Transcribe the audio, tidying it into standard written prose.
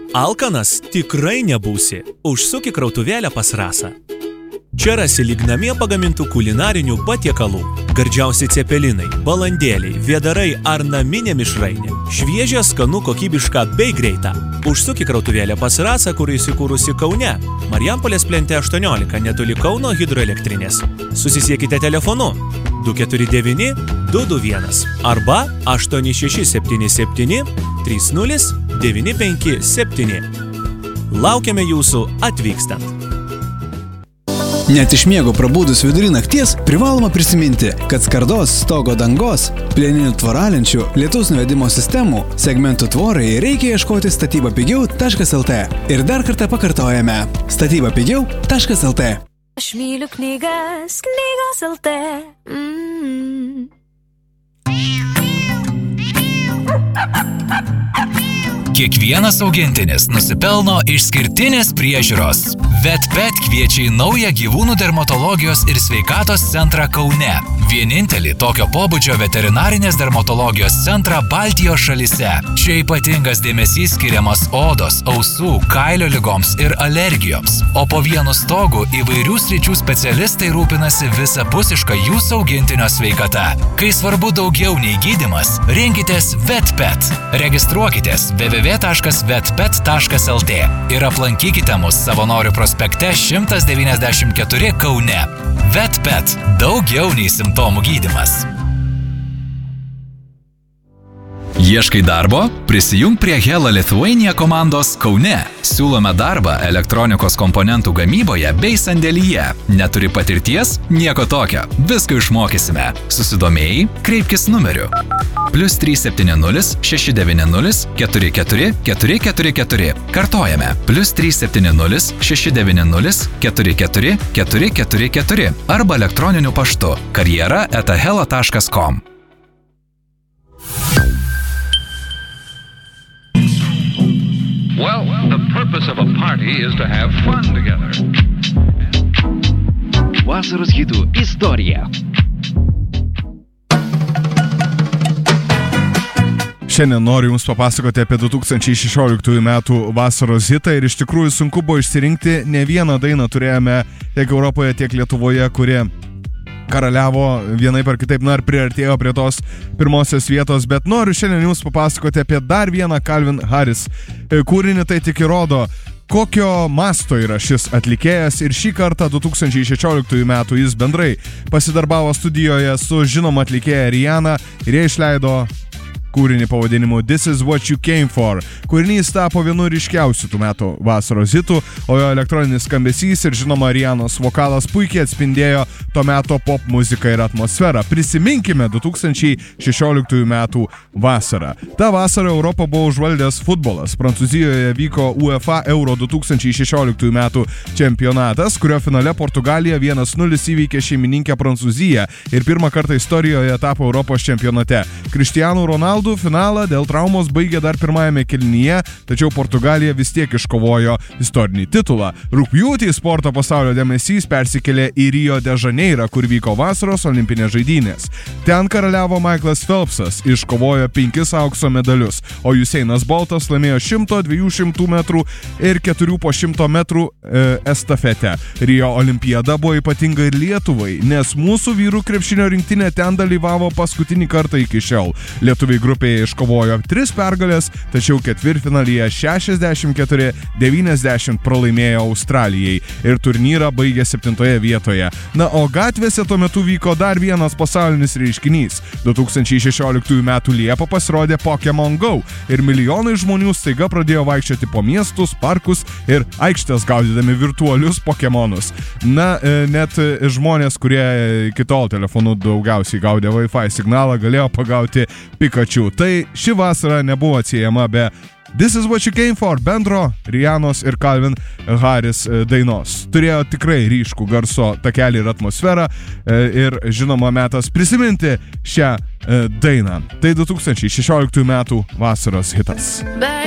Alkanas tikrai nebūsi. Užsuk į krautuvėlę pas Rasą. Čia rasi lyg namie pagamintų kulinarinių patiekalų. Gardžiausi cepelinai, balandėliai, vėdarai ar naminė mišrainė. Šviežia, skanu, kokybiška bei greita. Užsuk į krautuvėlę pas Rasą, kur įsikūrusi Kaune. Marijampolės plente 18, netoli Kauno hidroelektrinės. Susisiekite telefonu 249 221 arba 8677 30 957. Laukiame jūsų atvykstant. Net iš miego prabudus vidury nakties privaloma prisiminti, kad skardos, stogo dangos, plieninių tvораlenčių, lietaus nuvedimo sistemų, segmentų tvorai reikia ieškoti statybapigiau.lt. Ir dar kartą pakartojame statybapigiau.lt. Aš myliu knygas, knygos LT. Kiekvienas augintinis nusipelno išskirtinės priežiūros. Vetpet kviečia į naują gyvūnų dermatologijos ir sveikatos centrą Kaune. Vienintelį tokio pobūdžio veterinarinės dermatologijos centrą Baltijos šalyse. Čia ypatingas dėmesys skiriamas odos, ausų, kailio ligoms ir alergijoms. O po vienu stogu įvairių sričių specialistai rūpinasi visapusiška jūsų augintinio sveikata. Kai svarbu daugiau nei gydymas, rinkitės Vetpet. Registruokitės www.vetpet.lt ir aplankykite mus Savanorių prospekte 194 Kaune. Vetpet – daugiau nei simptomų gydymas. Ieškai darbo? Prisijunk prie Hella Lithuania komandos Kaune. Siūlome darbą elektronikos komponentų gamyboje bei sandėlyje. Neturi patirties? Nieko tokio. Viską išmokysime. Susidomėjai? Kreipkis numeriu +370 690 44 444. Kartojame +370 690 44 444 arba elektroniniu paštu karjera@hella.com. Well, the purpose of a party is to have fun together. Vasaros hitų istorija. Šiandien noriu Jums papasakoti apie 2016 metų vasaros hitą ir iš tikrųjų sunku buvo išsirinkti. Ne vieną dainą turėjome tiek Europoje, tiek Lietuvoje, kurie karaliavo vienaip ar kitaip, ir priartėjo prie tos pirmosios vietos, bet noriu šiandien Jums papasakoti apie dar vieną Calvin Harris kūrinį. Tai tik įrodo, kokio masto yra šis atlikėjas, ir šį kartą 2016 metų jis bendrai pasidarbavo studijoje su žinoma atlikėja Rihanna ir jie išleido kūrinį pavadinimu This is what you came for. Kūrinys tapo vienu ryškiausių tų metų vasaros hitų, o jo elektroninis skambesys ir žinoma Rihannos vokalas puikiai atspindėjo to meto pop muziką ir atmosferą. Prisiminkime 2016 metų vasarą. Ta vasara Europą buvo užvaldęs futbolas. Prancūzijoje vyko UEFA Euro 2016 metų čempionatas, kurio finale Portugalija 1-0 įveikė šeimininkę Prancūziją ir pirmą kartą istorijoje tapo Europos čempionate. Cristiano Ronaldo finalą dėl traumos baigė dar pirmajame kėlinyje, tačiau Portugalija vis tiek iškovojo istorinį titulą. Rugpjūtį sporto pasaulio dėmesys persikėlė į Rio de Janeirą, kur vyko vasaros olimpinės žaidynės. Ten karaliavo Michaelas Phelpsas, iškovojo 5 aukso medalius, o Usainas Boltas laimėjo 100, 200 metrų ir 4 po 100 metrų estafetę. Rio olimpiada buvo ypatinga ir Lietuvai, nes mūsų vyrų krepšinio rinktinė ten dalyvavo paskutinį kartą iki šiol. Lietuviai grupėje iškovojo 3 pergalės, tačiau ketvirtfinalyje 64-90 pralaimėjo Australijai ir turnyrą baigė 7 vietoje. Na, o gatvėse tuo metu vyko dar vienas pasaulinis reiškinys. 2016 metų Liepą pasirodė Pokémon Go ir milijonai žmonių staiga pradėjo vaikščioti po miestus, parkus ir aikštės gaudydami virtualius Pokemonus. Na, net žmonės, kurie iki tol telefonu daugiausiai gaudė Wi-Fi signalą, galėjo pagauti Pikachu. Tai ši vasara nebuvo atsiejama be This is what you came for bendro Rihannos ir Calvin Harris dainos. Turėjo tikrai ryškų garso takelį ir atmosferą ir žinoma metas prisiminti šią dainą. Tai 2016 metų vasaros hitas.